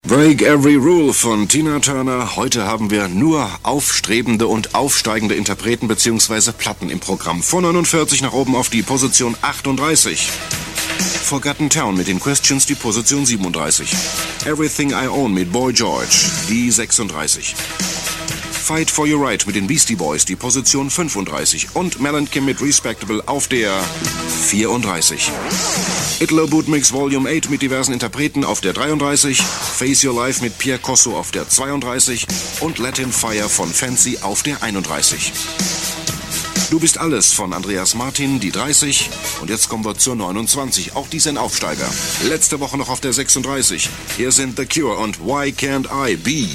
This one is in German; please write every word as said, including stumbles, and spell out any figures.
Break Every Rule von Tina Turner. Heute haben wir nur aufstrebende und aufsteigende Interpreten bzw. Platten im Programm. Von neunundvierzig nach oben auf die Position achtunddreißig. Forgotten Town mit den Questions, die Position siebenunddreißig. Everything I Own mit Boy George, die sechsunddreißig. Fight for Your Right mit den Beastie Boys, die Position fünfunddreißig. Und Mel and Kim mit Respectable auf der vierunddreißig. Italo Bootmix Volume acht mit diversen Interpreten auf der dreiunddreißig. Face Your Life mit Pierre Cosso auf der zweiunddreißig. Und Let Him Fire von Fancy auf der einunddreißig. Du bist alles von Andreas Martin, die dreißig. Und jetzt kommen wir zur neunundzwanzig. Auch dies ein Aufsteiger. Letzte Woche noch auf der sechsunddreißig. Hier sind The Cure und Why Can't I Be